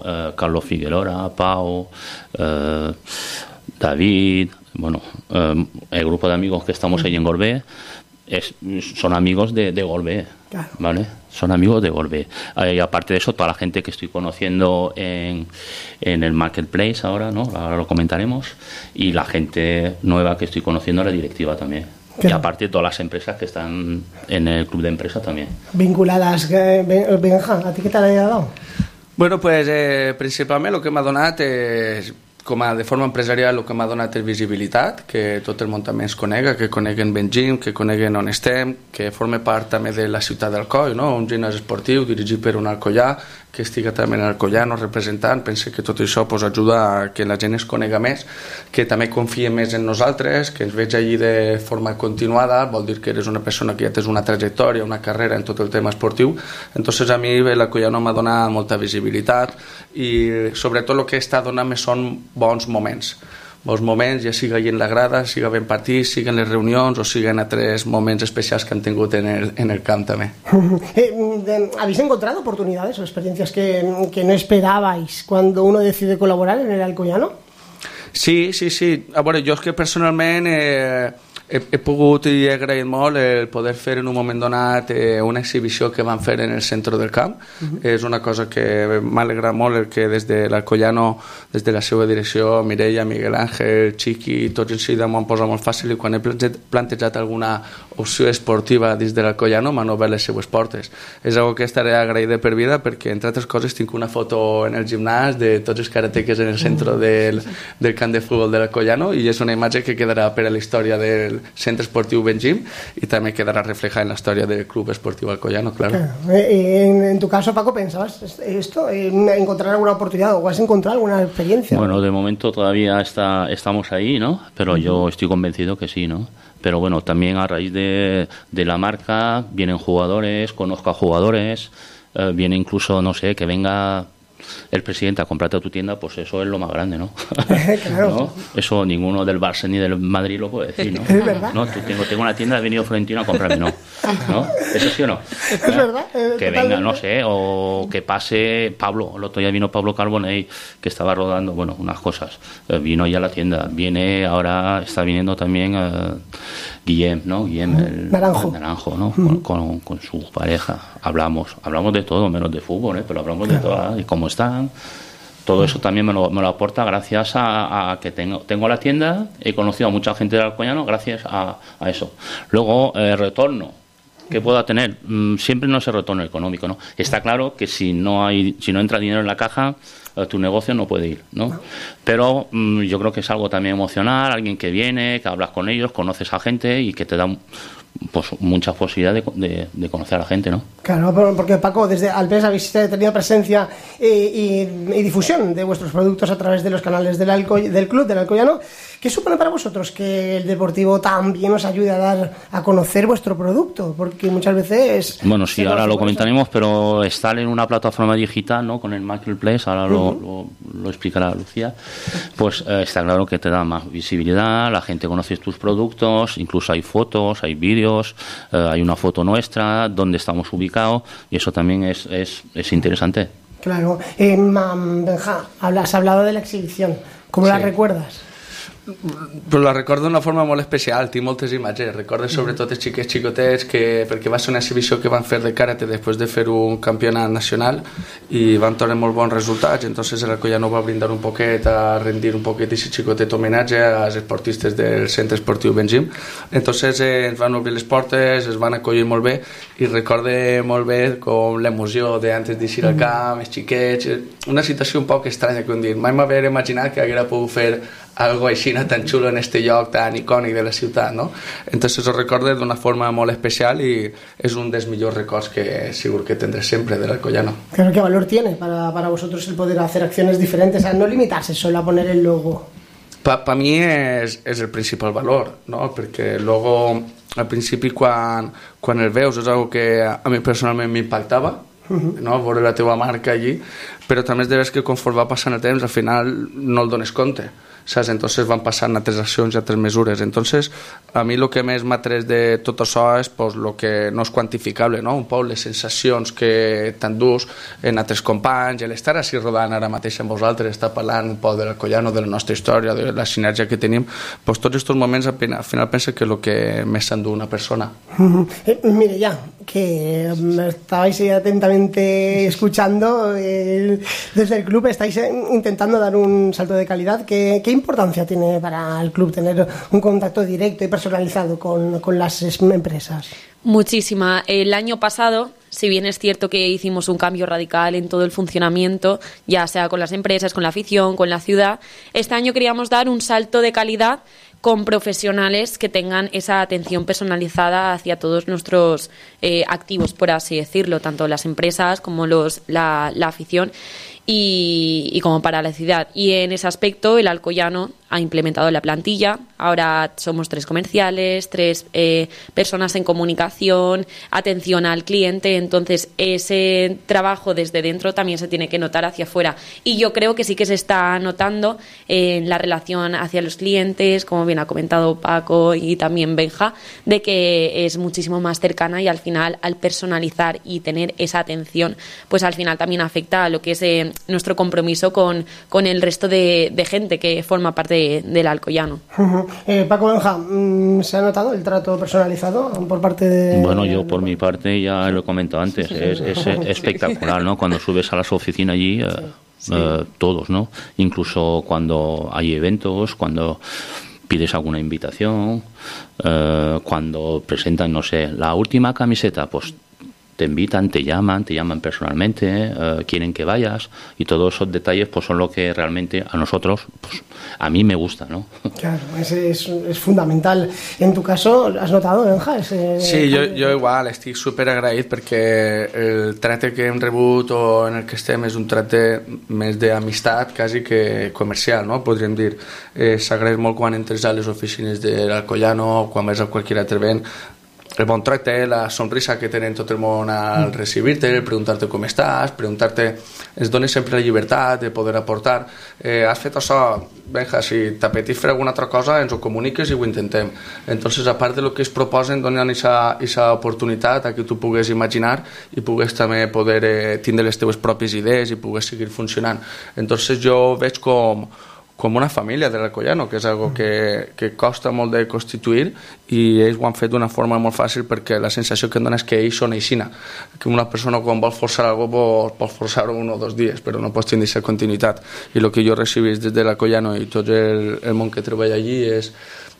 Carlos Figueroa, Pau, David, bueno, el grupo de amigos que estamos ahí en Gorbea son amigos de Gorbea, claro. ¿Vale? Son amigos de Gorbea. Y aparte de eso, toda la gente que estoy conociendo en el Marketplace ahora, ¿no? Ahora lo comentaremos, y la gente nueva que estoy conociendo en la directiva también. Claro. Y aparte todas las empresas que están en el club de empresa también. Vinculadas. Benja, ¿a ti qué te ha dado? Bueno, pues principalment el que m'ha donat és, de forma empresarial, el que m'ha donat és visibilitat, que tot el món també ens conega, que coneguen Benjim, que coneguen on estem, que forma part també de la ciutat d'Alcoi, no? Un gimnàs esportiu dirigit per un alcoià, que estiga també en Alcoiano representant. Pense que tot això pues, ajuda a que la gent es conega més, que també confia més en nosaltres, que ens veig allí de forma continuada, vol dir que eres una persona que ja tens una trajectòria, una carrera en tot el tema esportiu. Entonces a mi l'Alcoiano m'ha donat molta visibilitat i sobretot el que està donant-me són bons moments, ja siga en la grada, siga ben partits, siga en les reunions o siga en altres moments especials que han tingut en el camp també. ¿Habéis encontrado oportunidades o experiencias que no esperabais cuando uno decide colaborar en el Alcoiano? Sí. A veure, jo és que personalment he pogut i he agraït molt el poder fer en un moment donat una exhibició que van fer en el centre del camp. És una cosa que m'alegra molt el que des de l'Alcoiano, des de la seva direcció, Mireia, Miguel Ángel, Chiqui, tots ells m'ho han posat molt fàcil, i quan he plantejat alguna opció esportiva dins de l'Alcoiano m'han obert les seues portes. És una cosa que estaré agraïda per vida, perquè entre altres coses tinc una foto en el gimnàs de tots els karateques en el centre del camp de futbol de l'Alcoiano, i és una imatge que quedarà per a la història del Centre Esportiu Benjim y también quedará reflejada en la historia del Club Esportivo Alcoiano, claro. En tu caso, Paco, ¿pensabas esto? ¿Encontrar alguna oportunidad o has encontrado alguna experiencia? Bueno, de momento todavía estamos ahí, ¿no? Pero yo estoy convencido que sí, ¿no? Pero bueno, también a raíz de la marca vienen jugadores, conozco a jugadores, viene incluso, no sé, que venga el presidente a comprarte a tu tienda, pues eso es lo más grande, ¿no? Claro. ¿No? Eso ninguno del Barça ni del Madrid lo puede decir, ¿no? Es verdad. ¿No? Tengo una tienda, ha venido Florentino a comprarme, ¿no? ¿Eso sí o no? Es verdad. Que venga, no sé, o que pase Pablo. El otro día vino Pablo Carbonell, que estaba rodando, bueno, unas cosas. Vino ya a la tienda. Ahora está viniendo también Guillem, ¿no? Guillem, el Naranjo, ¿no? Con su pareja. Hablamos de todo, menos de fútbol, pero hablamos de todo, y cómo están. Todo eso también me lo aporta gracias a que tengo la tienda. He conocido a mucha gente del Alcoiano gracias a eso. Luego, retorno que pueda tener, siempre no es el retorno económico, ¿no? Está claro que si no entra dinero en la caja, tu negocio no puede ir, ¿no? Pero yo creo que es algo también emocional, alguien que viene, que hablas con ellos, conoces a gente y que te da pues muchas posibilidades de conocer a la gente, ¿no? Claro, porque Paco, desde Alpes habéis tenido presencia y difusión de vuestros productos a través de los canales del club, del Alcoiano. ¿Qué supone para vosotros que el Deportivo también os ayude a conocer vuestro producto? Porque muchas veces... Bueno, sí, ahora lo comentaremos, pero estar en una plataforma digital, ¿no? Con el Marketplace, ahora lo explicará Lucía, pues está claro que te da más visibilidad, la gente conoce tus productos, incluso hay fotos, hay vídeos, hay una foto nuestra, dónde estamos ubicados, y eso también es interesante. Claro. Benja, has hablado de la exhibición. ¿Cómo la recuerdas? Però la recordo d'una forma molt especial, tinc moltes imatges, recordo sobretot els xicotets, perquè va ser una exhibició que van fer de karate després de fer un campionat nacional i van tornar molt bons resultats. Entonces el Alcoiano va brindar un poquet, a rendir un poquet aquest xicotet homenatge als esportistes del Centre Esportiu Benjim. Entonces ens van obrir les portes, es van acollir molt bé i recorde molt bé com l'emoció d'antes d'eixir al camp, els xiquets, una situació un poc estranya, com dir, mai m'haver imaginat que haguera pogut fer algo així tan xulo en este lloc tan icònic de la ciutat, ¿no? Entonces os recordo d'una forma molt especial y es un dels millors records que seguro que tendré siempre del Alcoiano. Claro, ¿qué valor tiene para vosotros el poder hacer acciones diferentes, a no limitarse solo a poner el logo? Per mi és el principal valor, no? Perquè el logo al principi quan el veus és algo que a mi personalment m'impactava, no? Veure la teva marca allí, però també és de veure que conforme va passant el temps al final no el dones compte, saps? Entonces van passant altres accions i altres mesures. Entonces a mi el que més m'ha tret de tot això és pues, lo que no és quantificable, no? Un poc les sensacions que t'endús en altres companys, l'estar així rodant ara mateix amb vosaltres, estar parlant un poc de l'Alcoyano, de la nostra història, de la sinergia que tenim, pues, tots aquests moments al final penso que és el que més s'endú una persona. Mire ya, que estabais atentamente escuchando desde el club, estáis intentando dar un salto de calidad. ¿Qué importancia tiene para el club tener un contacto directo y personalizado con las empresas? Muchísima. El año pasado, si bien es cierto que hicimos un cambio radical en todo el funcionamiento, ya sea con las empresas, con la afición, con la ciudad, este año queríamos dar un salto de calidad con profesionales que tengan esa atención personalizada hacia todos nuestros activos, por así decirlo, tanto las empresas como la afición y como para la ciudad. Y en ese aspecto el Alcoyano ha implementado la plantilla. Ahora somos 3 comerciales, 3 personas en comunicación, atención al cliente. Entonces ese trabajo desde dentro también se tiene que notar hacia afuera. Y yo creo que sí que se está notando en la relación hacia los clientes, como bien ha comentado Paco y también Benja, de que es muchísimo más cercana y al final al personalizar y tener esa atención, pues al final también afecta a lo que es nuestro compromiso con el resto de gente que forma parte del Alcoyano. Paco, Benja, ¿se ha notado el trato personalizado por parte de...? Bueno, yo por mi parte ya lo he comentado antes, sí. Es espectacular, ¿no? Cuando subes a las oficinas allí, todos, ¿no? Incluso cuando hay eventos, cuando pides alguna invitación, cuando presentan, no sé, la última camiseta, pues te invitan, te llaman personalmente, quieren que vayas, y todos esos detalles pues son lo que realmente a nosotros, pues a mí me gusta, ¿no? Claro, es fundamental. En tu caso, ¿has notado, Benja? Sí, jo igual, estic super agraït perquè el tracte que hem rebut o en el que estem és un tracte més d'amistat quasi que comercial, no? Podríem dir. S'agraeix molt quan entres a les oficines de l'Alcoyano, quan vas a qualsevol altre event, el bon tracte, la sonrisa que tenen tot el món al recibir-te, preguntar-te com estàs, ens dones sempre la llibertat de poder aportar. Has fet això, Benja, si t'apeteix fer alguna altra cosa ens ho comuniques i ho intentem. Entonces, a part de lo que es proposen, donen aquesta oportunitat a que tu pugues imaginar i pugues també poder tindre les teves pròpies idees i pugues seguir funcionant. Entonces jo veig com una família de l'Alcoyano, que és algo que costa molt de constituir i ells ho han fet d'una forma molt fàcil perquè la sensació que em dona és que ells són aixina, que una persona quan vol forçar alguna cosa pot forçar-ho 1 o 2 dies, però no pots tenir aquesta continuïtat. I el que jo recibís des de l'Alcoyano i tot el món que treballa allí és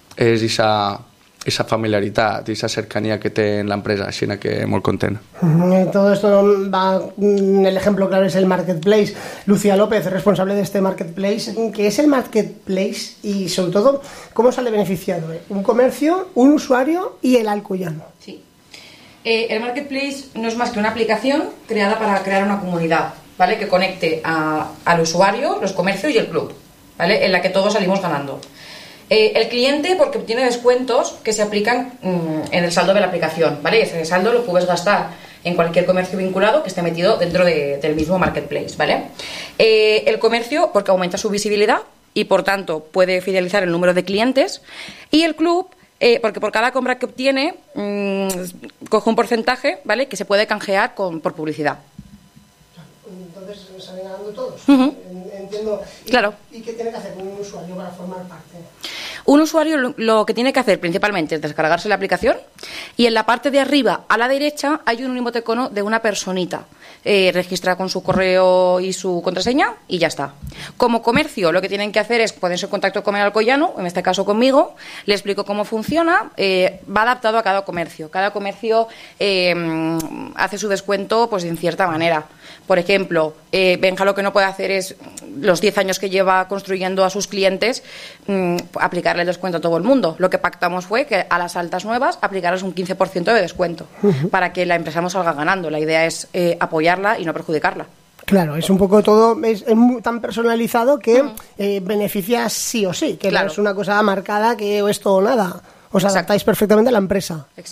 esa familiaritat i esa cercanía que té la empresa, així que molt content. Todo esto va, el ejemplo claro es el Marketplace. Lucía López, responsable de este Marketplace, ¿qué es el Marketplace y sobre todo cómo sale beneficiado? Un comercio, un usuario y el Alcoyano. Sí. El Marketplace no es más que una aplicación creada para crear una comunidad, ¿vale? Que conecte al usuario, los comercios y el club, ¿vale? En la que todos salimos ganando. El cliente porque obtiene descuentos que se aplican en el saldo de la aplicación, ¿vale? Ese saldo lo puedes gastar en cualquier comercio vinculado que esté metido dentro del mismo Marketplace, ¿vale? El comercio porque aumenta su visibilidad y por tanto puede fidelizar el número de clientes, y el club porque por cada compra que obtiene coge un porcentaje, ¿vale? Que se puede canjear por publicidad. Entonces salen ganando todos. Entiendo. Claro. ¿Y qué tiene que hacer un usuario para formar parte? Un usuario lo que tiene que hacer principalmente es descargarse la aplicación y en la parte de arriba a la derecha hay un emoticono de una personita. Registra con su correo y su contraseña y ya está. Como comercio lo que tienen que hacer es ponerse en contacto con el Alcoyano, en este caso conmigo, le explico cómo funciona, va adaptado a cada comercio. Cada comercio hace su descuento pues en cierta manera. Por ejemplo, Benja lo que no puede hacer es los 10 años que lleva construyendo a sus clientes aplicarle el descuento a todo el mundo. Lo que pactamos fue que a las altas nuevas aplicarles un 15% de descuento para que la empresa no salga ganando. La idea es apoyarla y no perjudicarla. Claro, es un poco todo, es tan personalizado que beneficia sí o sí, que claro. No es una cosa marcada que o esto o nada. Os adaptáis perfectamente a la empresa. Exacto.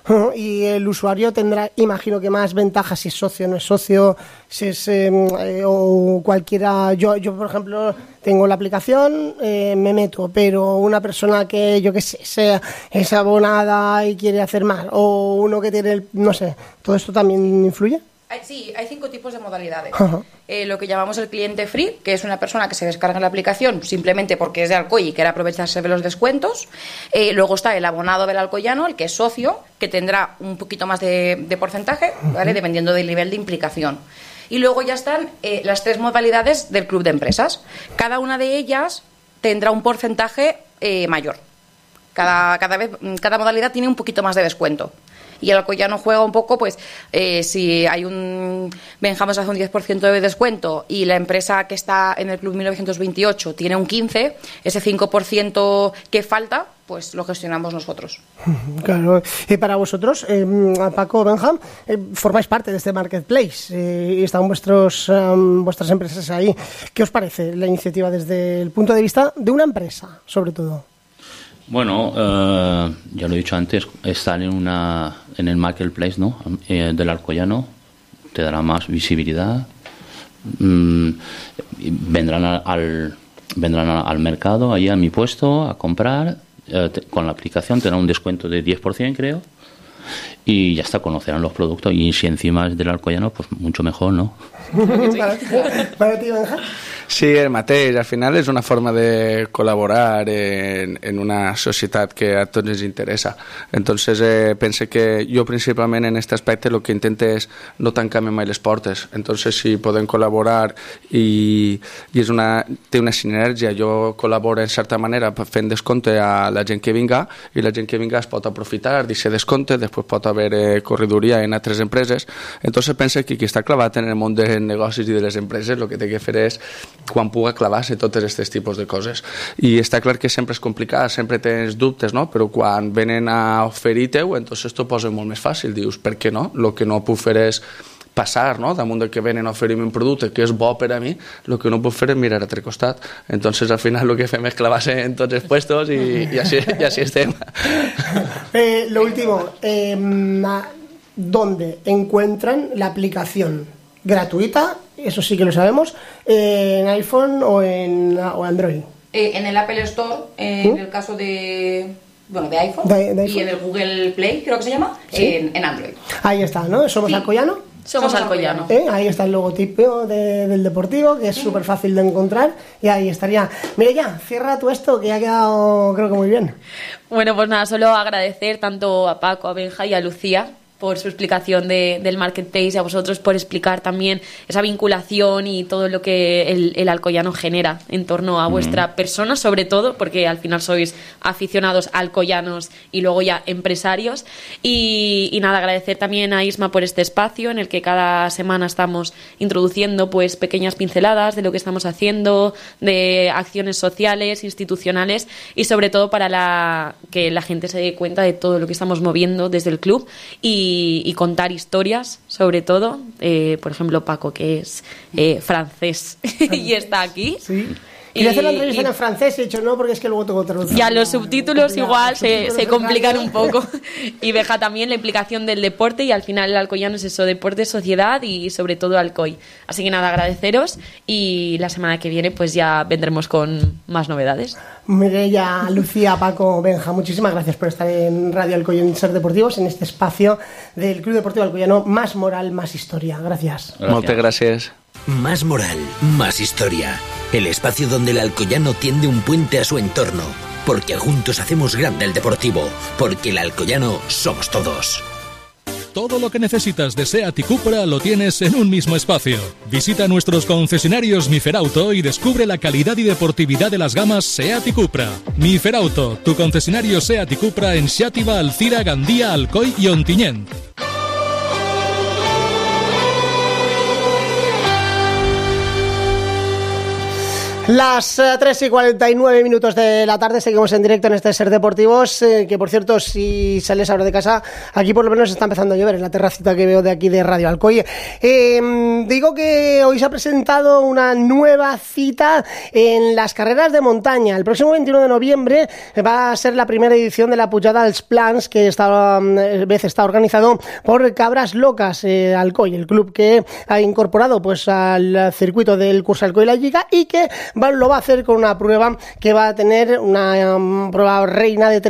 Y el usuario tendrá, imagino que más ventajas si es socio o no es socio, si es o cualquiera. Yo por ejemplo tengo la aplicación, me meto, pero una persona que yo que sé es abonada y quiere hacer más, o uno que tiene no sé, ¿todo esto también influye? Sí, hay 5 tipos de modalidades. Ajá. Lo que llamamos el cliente free, que es una persona que se descarga la aplicación simplemente porque es de Alcoy y quiere aprovecharse de los descuentos. Luego está el abonado del alcoyano, el que es socio, que tendrá un poquito más de porcentaje, ¿vale? Dependiendo del nivel de implicación. Y luego ya están las 3 modalidades del club de empresas. Cada una de ellas tendrá un porcentaje mayor. Cada modalidad tiene un poquito más de descuento. Y el alcoyano juega un poco, pues, si hay Benjamín hace un 10% de descuento y la empresa que está en el Club 1928 tiene un 15%, ese 5% que falta, pues lo gestionamos nosotros. Claro. Para vosotros, Paco, Benjam, formáis parte de este marketplace y están vuestras empresas ahí. ¿Qué os parece la iniciativa desde el punto de vista de una empresa, sobre todo? Bueno, ya lo he dicho antes, estar en el marketplace, ¿no? Del alcoyano te dará más visibilidad. Vendrán al mercado, ahí a mi puesto, a comprar. Con la aplicación tendrán un descuento de 10%, creo. Y ya está, conocerán los productos. Y si encima es del alcoyano, pues mucho mejor, ¿no? ¿Para ti, Benja? Sí, el mateix. Al final és una forma de col·laborar en una societat que a tots ens interessa. Entonces, pense que jo principalment en aquest aspecte el que intento és no tancar-me mai les portes. Entonces, si podem col·laborar i té una sinergia, jo col·laboro en certa manera fent descompte a la gent que vinga i la gent que vinga es pot aprofitar d'aquest descompte, després pot haver corredoria en altres empreses. Entonces, pense que qui està clavat en el món dels negocis i de les empreses el que té que fer és quan puga clavar-se tots aquests tipus de coses. I està clar que sempre és complicat, sempre tens dubtes, no? Però quan venen a oferir-te-ho, entonces t'ho posa molt més fàcil. Dius, per què no? El que no puc fer és passar, no? Damunt de que venen a oferir-me un producte que és bo per a mi, el que no puc fer és mirar a l'altre costat. Entonces, al final, el que fem és clavar-se en tots els puestos i així estem. Lo último, ¿dónde encuentran la aplicación gratuita? Eso sí que lo sabemos, en iPhone o Android. En el Apple Store, en el caso de iPhone, de iPhone, y en el Google Play, creo que se llama, ¿sí? En Android. Ahí está, ¿no? ¿Somos sí. Alcoyano? Somos Alcoyano. Ahí está el logotipo del Deportivo, que es súper fácil de encontrar, y ahí estaría. Mira ya, cierra tú esto, que ha quedado creo que muy bien. Bueno, pues nada, solo agradecer tanto a Paco, a Benja y a Lucía por su explicación del marketplace y a vosotros por explicar también esa vinculación y todo lo que el alcoyano genera en torno a vuestra persona, sobre todo, porque al final sois aficionados alcoyanos y luego ya empresarios. Y nada, agradecer también a Isma por este espacio en el que cada semana estamos introduciendo pues pequeñas pinceladas de lo que estamos haciendo, de acciones sociales, institucionales y sobre todo para que la gente se dé cuenta de todo lo que estamos moviendo desde el club y contar historias, sobre todo. Por ejemplo, Paco, que es francés y está aquí. Sí. Quería hacer la entrevista en francés, he dicho no, porque es que luego tengo que traducir. Ya los subtítulos igual se complican un poco. Y deja también la implicación del deporte y al final el alcoyano es eso, deporte, sociedad y sobre todo Alcoy. Así que nada, agradeceros y la semana que viene pues ya vendremos con más novedades. Mireia, Lucía, Paco, Benja, muchísimas gracias por estar en Radio Alcoy en Ser Deportivos, en este espacio del Club Deportivo Alcoyano. Más moral, más historia. Gracias. Moltes gràcies. Más moral, más historia. El espacio donde el alcoyano tiende un puente a su entorno. Porque juntos hacemos grande el deportivo. Porque el alcoyano somos todos. Todo lo que necesitas de SEAT y Cupra lo tienes en un mismo espacio. Visita nuestros concesionarios Miferauto y descubre la calidad y deportividad de las gamas SEAT y Cupra. Miferauto, tu concesionario SEAT y Cupra en Xàtiva, Alcira, Gandía, Alcoy y Ontinyent. Las 3:49 de la tarde, seguimos en directo en este Ser Deportivos, que por cierto, si sales ahora de casa, aquí por lo menos está empezando a llover en la terracita que veo de aquí de Radio Alcoy. Digo que hoy se ha presentado una nueva cita en las carreras de montaña. El próximo 21 de noviembre va a ser la primera edición de la Pujada als Plans, que está organizado por Cabras Locas Alcoy, el club que ha incorporado pues al circuito del Cursa Alcoy La Lliga, y que lo va a hacer con una prueba que va a tener una prueba reina de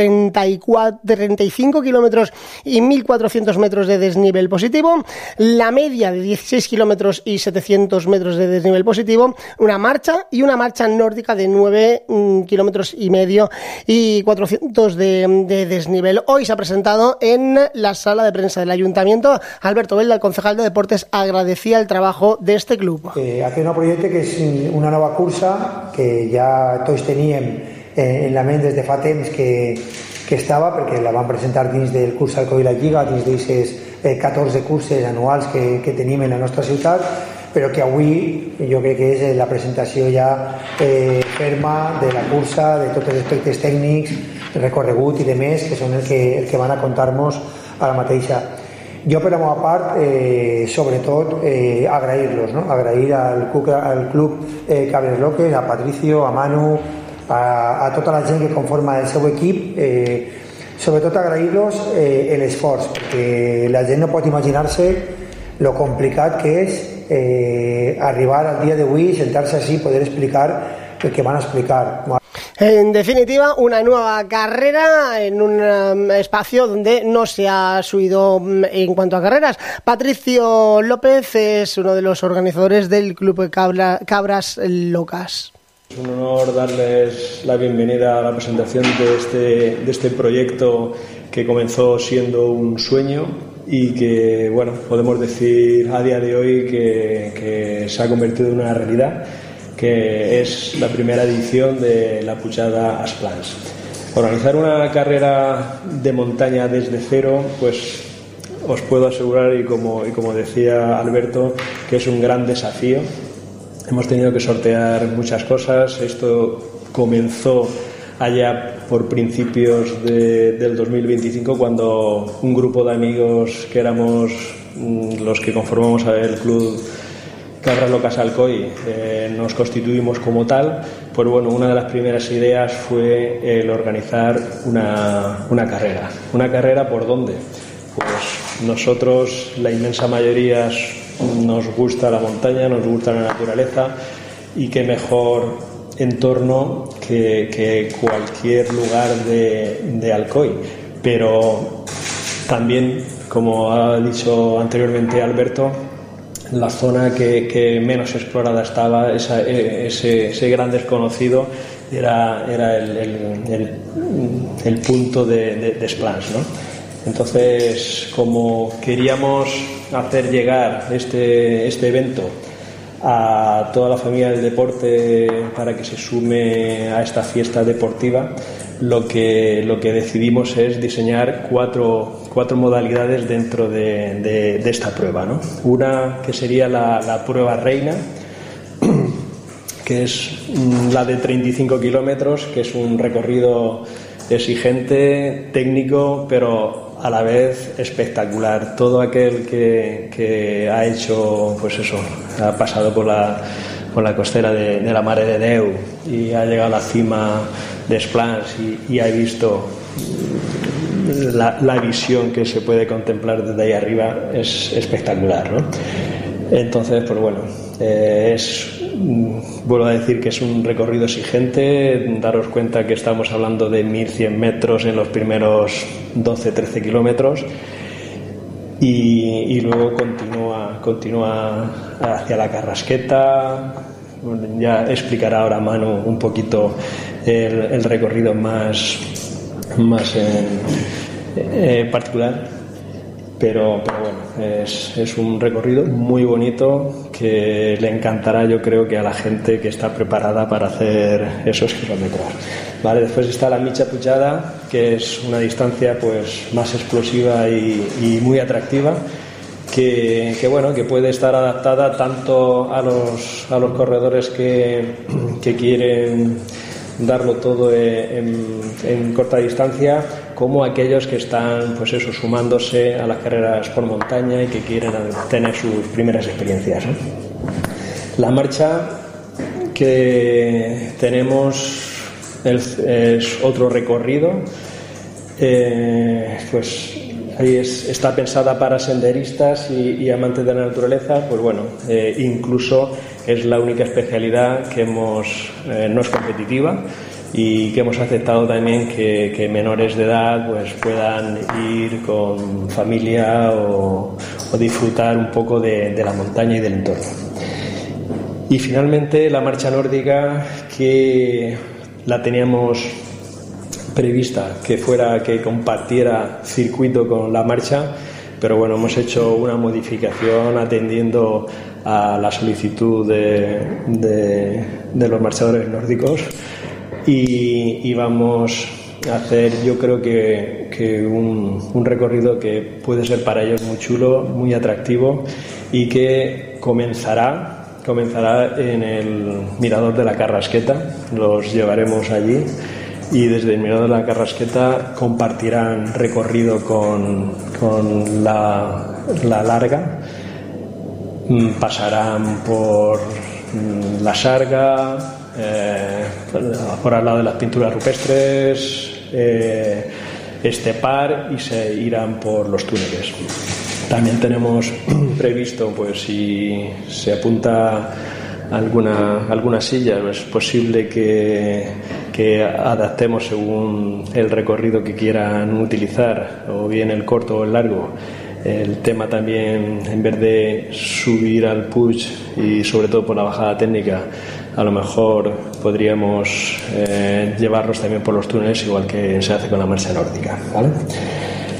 35 kilómetros y 1.400 metros de desnivel positivo, la media de 16 kilómetros y 700 metros de desnivel positivo, una marcha nórdica de 9 kilómetros y medio y 400 de desnivel. Hoy se ha presentado en la sala de prensa del Ayuntamiento. Alberto Belda, el concejal de Deportes, agradecía el trabajo de este club. Aquest nou projecte, que és una nova cursa que ja tots teníem en la ment des de fa temps que estava, perquè la vam presentar dins del curs Alcoy La Lliga, dins d'aquestes 14 curses anuals que tenim en la nostra ciutat, però que avui jo crec que és la presentació ja ferma de la cursa, de tots els aspectes tècnics, recorregut i demés, que són el que van a contar-nos a la mateixa. Jo, per la meva part, sobretot agrair-los, no? Agrair al club Cabres Locas, a Patricio, a Manu, a tota la gent que conforma el seu equip, sobretot agrair-los l'esforç, perquè la gent no pot imaginar-se lo complicat que és arribar al dia d'avui, sentar-se així i poder explicar el que van a explicar. En definitiva, una nueva carrera en un espacio donde no se ha subido en cuanto a carreras. Patricio López es uno de los organizadores del Club Cabras Locas. Es un honor darles la bienvenida a la presentación de este proyecto que comenzó siendo un sueño y que, bueno, podemos decir a día de hoy que se ha convertido en una realidad, que es la primera edición de la Pujada als Plans. Organizar una carrera de montaña desde cero, pues os puedo asegurar, y como decía Alberto, que es un gran desafío. Hemos tenido que sortear muchas cosas. Esto comenzó allá por principios del 2025, cuando un grupo de amigos que éramos los que conformamos el club Cabras Locas Alcoy, nos constituimos como tal. Pues bueno, una de las primeras ideas fue el organizar una carrera. ¿Una carrera por dónde? Pues nosotros, la inmensa mayoría, nos gusta la montaña, nos gusta la naturaleza, y qué mejor entorno que cualquier lugar de Alcoy. Pero también, como ha dicho anteriormente Alberto, la zona que menos explorada estaba, ese gran desconocido, era el punto de Splans, ¿no? Entonces, como queríamos hacer llegar este evento a toda la familia del deporte para que se sume a esta fiesta deportiva, lo que decidimos es diseñar cuatro modalidades dentro de esta prueba, ¿no? Una que sería la prueba reina, que es la de 35 kilómetros, que es un recorrido exigente, técnico, pero a la vez espectacular. Todo aquel que ha hecho, pues eso, ha pasado por la costera de la Mare de Déu y ha llegado a la cima de Splans y ha visto la visión que se puede contemplar desde ahí arriba, es espectacular, ¿no? Entonces, pues bueno, vuelvo a decir que es un recorrido exigente. Daros cuenta que estamos hablando de 1.100 metros en los primeros 12-13 kilómetros, y luego continúa hacia la Carrasqueta. Ya explicará ahora Manu un poquito el recorrido más particular. Pero bueno, es un recorrido muy bonito que le encantará, yo creo, que a la gente que está preparada para hacer esos kilómetros. Vale, después está la Mitja Pujada, que es una distancia pues más explosiva y muy atractiva, que puede estar adaptada tanto a los corredores que quieren darlo todo en corta distancia, como aquellos que están sumándose a las carreras por montaña y que quieren tener sus primeras experiencias, ¿no? La marcha que tenemos es otro recorrido, ahí está pensada para senderistas y amantes de la naturaleza. Incluso es la única especialidad que no es competitiva, y que hemos aceptado también que menores de edad puedan ir con familia o disfrutar un poco de la montaña y del entorno. Y finalmente la marcha nórdica, que la teníamos prevista que compartiera circuito con la marcha, pero hemos hecho una modificación atendiendo a la solicitud de los marchadores nórdicos, y vamos a hacer, yo creo que un recorrido que puede ser para ellos muy chulo, muy atractivo, y que comenzará en el Mirador de la Carrasqueta. Los llevaremos allí y desde el Mirador de la Carrasqueta compartirán recorrido con la Larga. Pasarán por la Sarga, por al lado de las pinturas rupestres, Estepar, y se irán por los túneles. También tenemos previsto, si se apunta alguna silla, es posible que adaptemos según el recorrido que quieran utilizar, o bien el corto o el largo. El tema también, en vez de subir al Puig y sobre todo por la bajada técnica, a lo mejor podríamos llevarlos también por los túneles, igual que se hace con la marcha nórdica, ¿vale?